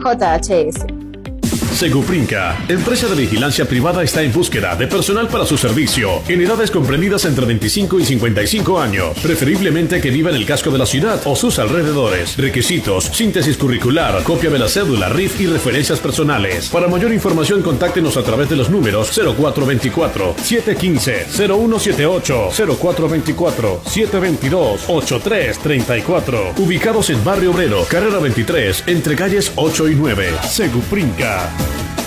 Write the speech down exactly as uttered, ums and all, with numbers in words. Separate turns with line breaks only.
J H S.
Seguprinca, empresa de vigilancia privada, está en búsqueda de personal para su servicio en edades comprendidas entre veinticinco y cincuenta y cinco años, preferiblemente que viva en el casco de la ciudad o sus alrededores. Requisitos: síntesis curricular, copia de la cédula, R I F y referencias personales. Para mayor información, contáctenos a través de los números cero cuatro veinticuatro, siete quince, cero uno siete ocho, cero cuatro veinticuatro, siete veintidós, ochenta y tres treinta y cuatro. Ubicados en Barrio Obrero, carrera veintitrés, entre calles ocho y nueve. Seguprinca.